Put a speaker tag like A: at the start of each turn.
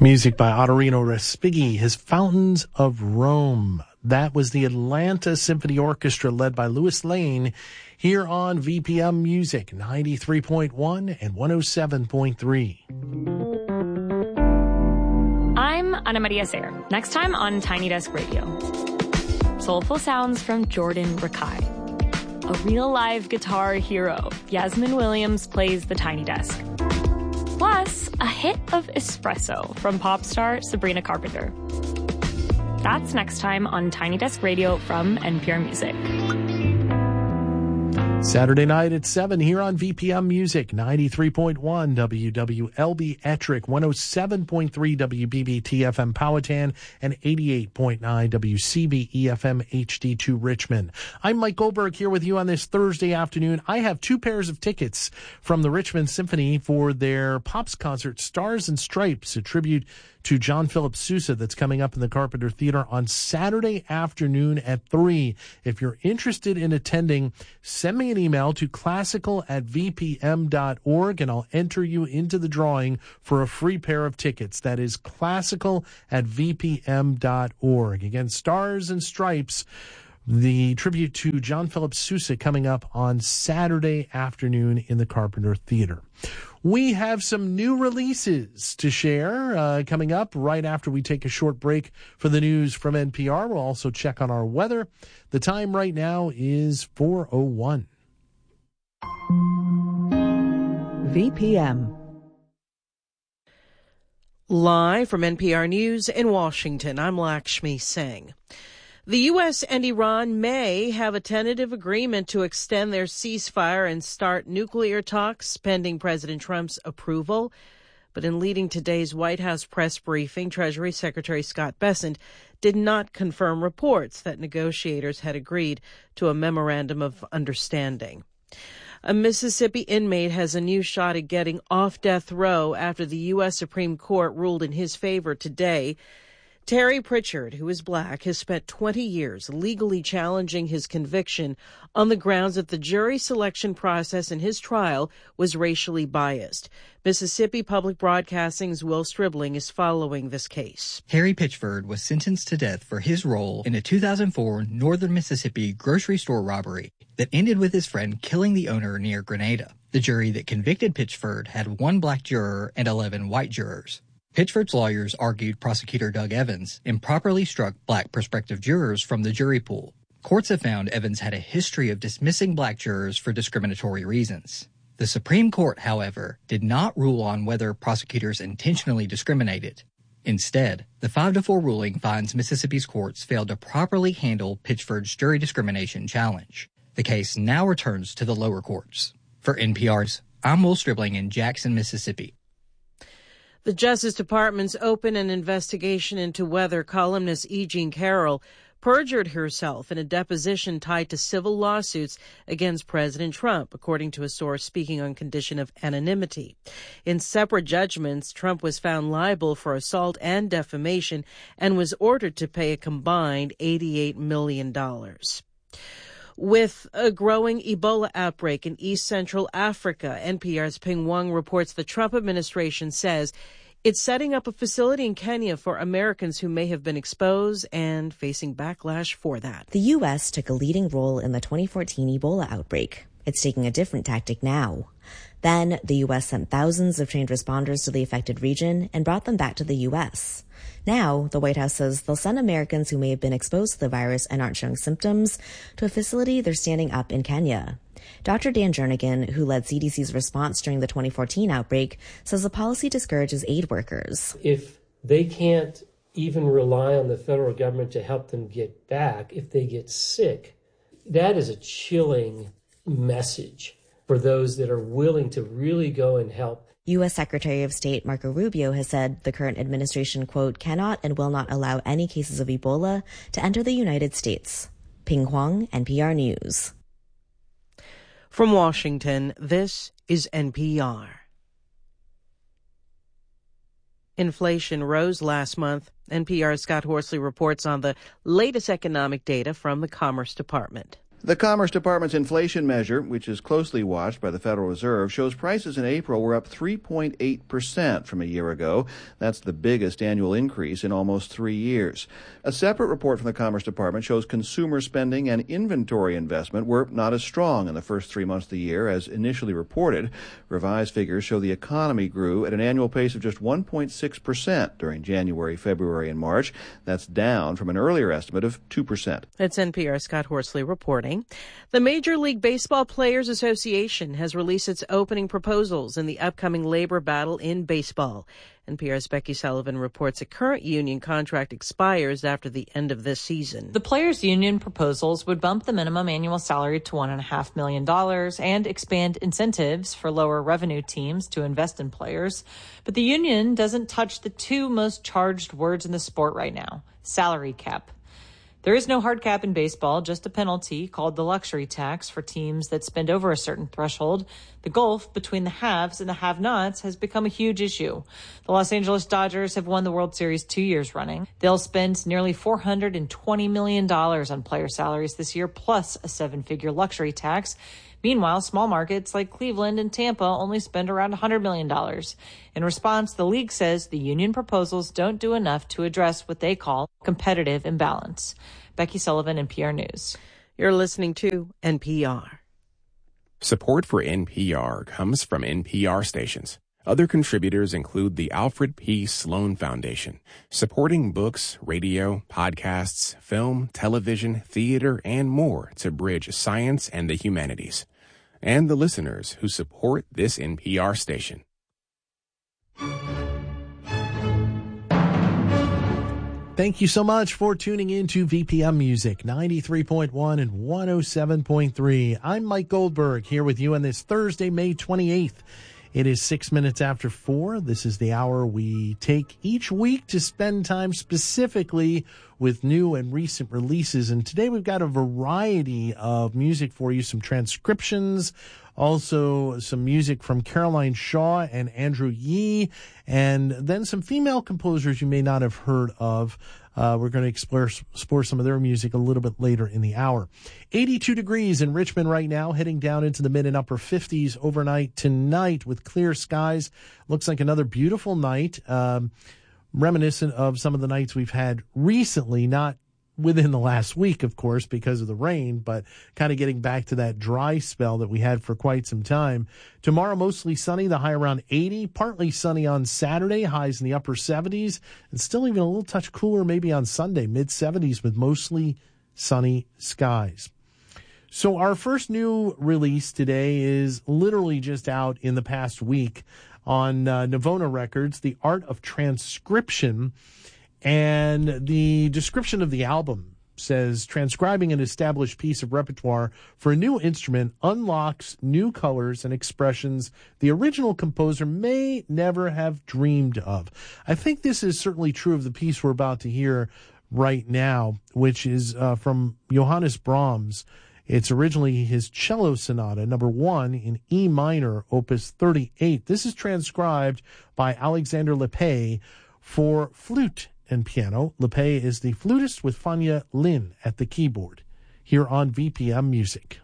A: Music by Ottorino Respighi, his Fountains of Rome. That was the Atlanta Symphony Orchestra led by Louis Lane here on VPM Music 93.1 and 107.3.
B: I'm Ana Maria Sayre. Next time on Tiny Desk Radio. Soulful sounds from Jordan Rakai. A real live guitar hero, Yasmin Williams plays the Tiny Desk. Plus, a hit of espresso from pop star Sabrina Carpenter. That's next time on Tiny Desk Radio from NPR Music.
A: Saturday night at 7 here on VPM Music, 93.1 WWLB Ettrick, 107.3 WBBT-FM Powhatan, and 88.9 WCBE-FM HD2 Richmond. I'm Mike Goldberg here with you on this Thursday afternoon. I have two pairs of tickets from the Richmond Symphony for their Pops concert, Stars and Stripes, a tribute to John Philip Sousa that's coming up in the Carpenter Theater on Saturday afternoon at 3. If you're interested in attending, send me an email to classical@vpm.org and I'll enter you into the drawing for a free pair of tickets. That is classical@vpm.org. Again, Stars and Stripes, the tribute to John Philip Sousa, coming up on Saturday afternoon in the Carpenter Theater. We have some new releases to share coming up right after we take a short break for the news from NPR. We'll also check on our weather. The time right now is 4:01.
C: VPM. Live from NPR News in Washington, I'm Lakshmi Singh. The U.S. and Iran may have a tentative agreement to extend their ceasefire and start nuclear talks pending President Trump's approval. But in leading today's White House press briefing, Treasury Secretary Scott Bessent did not confirm reports that negotiators had agreed to a memorandum of understanding. A Mississippi inmate has a new shot at getting off death row after the U.S. Supreme Court ruled in his favor today. Terry Pritchard, who is black, has spent 20 years legally challenging his conviction on the grounds that the jury selection process in his trial was racially biased. Mississippi Public Broadcasting's Will Stribling is following this case.
D: Terry Pritchard was sentenced to death for his role in a 2004 northern Mississippi grocery store robbery that ended with his friend killing the owner near Grenada. The jury that convicted Pritchard had one black juror and 11 white jurors. Pitchford's lawyers argued prosecutor Doug Evans improperly struck black prospective jurors from the jury pool. Courts have found Evans had a history of dismissing black jurors for discriminatory reasons. The Supreme Court, however, did not rule on whether prosecutors intentionally discriminated. Instead, the 5-4 ruling finds Mississippi's courts failed to properly handle Pitchford's jury discrimination challenge. The case now returns to the lower courts. For NPR's, I'm Will Stribling in Jackson, Mississippi.
C: The Justice Department's opened an investigation into whether columnist E. Jean Carroll perjured herself in a deposition tied to civil lawsuits against President Trump, according to a source speaking on condition of anonymity. In separate judgments, Trump was found liable for assault and defamation and was ordered to pay a combined $88 million. With a growing Ebola outbreak in East Central Africa, NPR's Ping Wang reports the Trump administration says it's setting up a facility in Kenya for Americans who may have been exposed and facing backlash for that.
E: The U.S. took a leading role in the 2014 Ebola outbreak. It's taking a different tactic now. Then, the U.S. sent thousands of trained responders to the affected region and brought them back to the U.S. Now, the White House says they'll send Americans who may have been exposed to the virus and aren't showing symptoms to a facility they're standing up in Kenya. Dr. Dan Jernigan, who led CDC's response during the 2014 outbreak, says the policy discourages aid workers.
F: If they can't even rely on the federal government to help them get back, if they get sick, that is a chilling message for those that are willing to really go and help.
E: U.S. Secretary of State Marco Rubio has said the current administration, quote, cannot and will not allow any cases of Ebola to enter the United States. Ping Huang, NPR News.
C: From Washington, this is NPR. Inflation rose last month. NPR's Scott Horsley reports on the latest economic data from the Commerce Department.
G: The Commerce Department's inflation measure, which is closely watched by the Federal Reserve, shows prices in April were up 3.8% from a year ago. That's the biggest annual increase in almost 3 years. A separate report from the Commerce Department shows consumer spending and inventory investment were not as strong in the first 3 months of the year as initially reported. Revised figures show the economy grew at an annual pace of just 1.6% during January, February, and March. That's down from an earlier estimate of 2%.
C: It's NPR's Scott Horsley reporting. The Major League Baseball Players Association has released its opening proposals in the upcoming labor battle in baseball. NPR's Becky Sullivan reports a current union contract expires after the end of this season.
H: The players' union proposals would bump the minimum annual salary to $1.5 million and expand incentives for lower revenue teams to invest in players. But the union doesn't touch the two most charged words in the sport right now, salary cap. There is no hard cap in baseball, just a penalty called the luxury tax for teams that spend over a certain threshold. The gulf between the haves and the have-nots has become a huge issue. The Los Angeles Dodgers have won the World Series 2 years running. They'll spend nearly $420 million on player salaries this year, plus a 7-figure luxury tax. Meanwhile, small markets like Cleveland and Tampa only spend around $100 million. In response, the league says the union proposals don't do enough to address what they call competitive imbalance. Becky Sullivan, NPR News.
C: You're listening to NPR.
I: Support for NPR comes from NPR stations. Other contributors include the Alfred P. Sloan Foundation, supporting books, radio, podcasts, film, television, theater, and more to bridge science and the humanities. And the listeners who support this NPR station.
A: Thank you so much for tuning in to VPM Music 93.1 and 107.3. I'm Mike Goldberg here with you on this Thursday, May 28th. It is 6 minutes after 4. This is the hour we take each week to spend time specifically with new and recent releases. And today we've got a variety of music for you, some transcriptions, also some music from Caroline Shaw and Andrew Yee, and then some female composers you may not have heard of. We're going to explore some of their music a little bit later in the hour. 82 degrees in Richmond right now, heading down into the mid and upper 50s overnight tonight with clear skies. Looks like another beautiful night, reminiscent of some of the nights we've had recently, not within the last week, of course, because of the rain, but kind of getting back to that dry spell that we had for quite some time. Tomorrow, mostly sunny, the high around 80, partly sunny on Saturday, highs in the upper 70s, and still even a little touch cooler maybe on Sunday, mid 70s with mostly sunny skies. So our first new release today is literally just out in the past week on Navona Records, The Art of Transcription. And the description of the album says, transcribing an established piece of repertoire for a new instrument unlocks new colors and expressions the original composer may never have dreamed of. I think this is certainly true of the piece we're about to hear right now, which is from Johannes Brahms. It's originally his cello sonata, number 1 in E minor, opus 38. This is transcribed by Alexander Lepay for flute and piano. Lepay is the flutist with Fania Lin at the keyboard here on VPM Music.